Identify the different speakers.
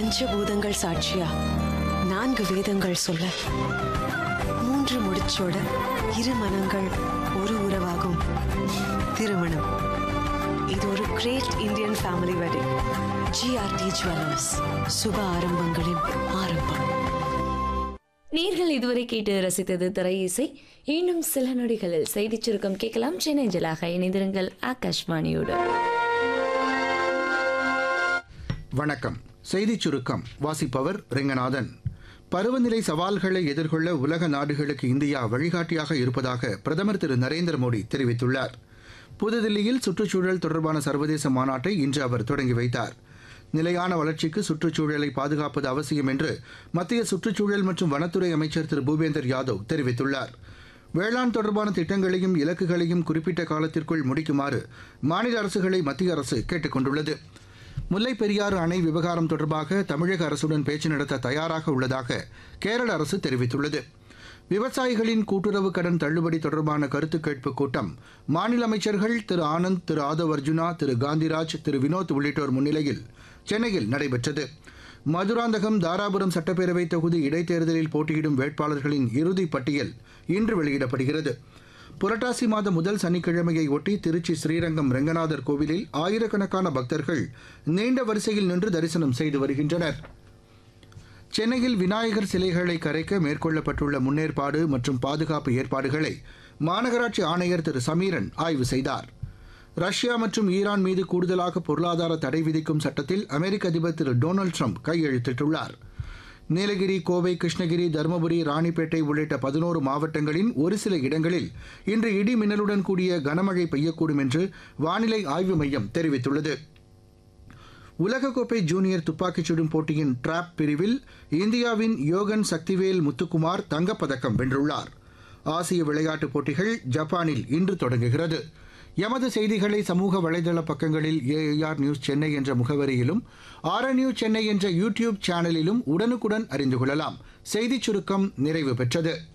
Speaker 1: பஞ்சபூதங்கள் சாட்சியா 4 வேதங்கள் சொல்ல 3 முடிச்சோட 2 மனங்கள் ஒரு உறவாகும். திருமணம். இது ஒரு great Indian family wedding. GRT Jewellers. சுப ஆரம்பங்களின் ஆரம்பம்.
Speaker 2: நேர்கள் இதுவரை கேட்டு ரசித்தது திரை இசை. இன்னும் சில நொடிகளில் செய்தி சுருக்கம் கேட்கலாம். சென்னை ஜலாக இணைந்திருங்கள் ஆகாஷ்வாணியோடு.
Speaker 3: வணக்கம். செய்திச் சுருக்கம் வாசிப்பவர் ரெங்கநாதன். பருவநிலை சவால்களை எதிர்கொள்ள உலக நாடுகளுக்கு இந்தியா வழிகாட்டியாக இருப்பதாக பிரதமர் திரு நரேந்திர மோடி தெரிவித்துள்ளார். புதுதில்லியில் சுற்றுச்சூழல் தொடர்பான சர்வதேச மாநாட்டை இன்று அவர் தொடங்கி வைத்தார். நிலையான வளர்ச்சிக்கு சுற்றுச்சூழலை பாதுகாப்பது அவசியம் என்று மத்திய சுற்றுச்சூழல் மற்றும் வனத்துறை அமைச்சர் திரு பூபேந்தர் யாதவ் தெரிவித்துள்ளார். வேளாண் தொடர்பான திட்டங்களையும் இலக்குகளையும் குறிப்பிட்ட காலத்திற்குள் முடிக்குமாறு மாநில அரசுகளை மத்திய அரசு கேட்டுக் கொண்டுள்ளது. முல்லைப் பெரியாறு அணை விவகாரம் தொடர்பாக தமிழக அரசுடன் பேச்சு நடத்த தயாராக உள்ளதாக கேரள அரசு தெரிவித்துள்ளது. விவசாயிகளின் கூட்டுறவு கடன் தள்ளுபடி தொடர்பான கருத்து கேட்பு கூட்டம் மாநில அமைச்சர்கள் திரு ஆனந்த், திரு ஆதவ் அர்ஜுனா, திரு காந்திராஜ், திரு வினோத் உள்ளிட்டோர் முன்னிலையில் சென்னையில் நடைபெற்றது. மதுராந்தகம், தாராபுரம் சட்டப்பேரவை தொகுதி இடைத்தேர்தலில் போட்டியிடும் வேட்பாளர்களின் இறுதிப் பட்டியல் இன்று வெளியிடப்படுகிறது. புரட்டாசி மாத முதல் சனிக்கிழமையை ஒட்டி திருச்சி ஸ்ரீரங்கம் ரெங்கநாதர் கோவிலில் ஆயிரக்கணக்கான பக்தர்கள் நீண்ட வரிசையில் நின்று தரிசனம் செய்து வருகின்றனர். சென்னையில் விநாயகர் சிலைகளை கரைக்க மேற்கொள்ளப்பட்டுள்ள முன்னேற்பாடு மற்றும் பாதுகாப்பு ஏற்பாடுகளை மாநகராட்சி ஆணையர் திரு சமீரன் ஆய்வு செய்தார். ரஷ்யா மற்றும் ஈரான் மீது கூடுதலாக பொருளாதார தடை விதிக்கும் சட்டத்தில் அமெரிக்க அதிபர் திரு டொனால்டு ட்ரம்ப் கையெழுத்திட்டுள்ளார். நீலகிரி, கோவை, கிருஷ்ணகிரி, தருமபுரி, ராணிப்பேட்டை உள்ளிட்ட 11 மாவட்டங்களின் ஒரு சில இடங்களில் இன்று இடி மின்னலுடன் கூடிய கனமழை பெய்யக்கூடும் என்று வானிலை ஆய்வு மையம் தெரிவித்துள்ளது. உலகக்கோப்பை ஜூனியர் துப்பாக்கிச் சுடும் போட்டியின் டிராப் பிரிவில் இந்தியாவின் யோகன் சக்திவேல் முத்துக்குமார் தங்கப்பதக்கம் வென்றுள்ளார். ஆசிய விளையாட்டுப் போட்டிகள் ஜப்பானில் இன்று தொடங்குகிறது. எமது செய்திகளை சமூக வலைதள பக்கங்களில் AIR நியூஸ் சென்னை என்ற முகவரியிலும் RNU சென்னை என்ற யூடியூப் சேனலிலும் உடனுக்குடன் அறிந்து கொள்ளலாம். செய்திச் சுருக்கம் நிறைவு பெற்றது.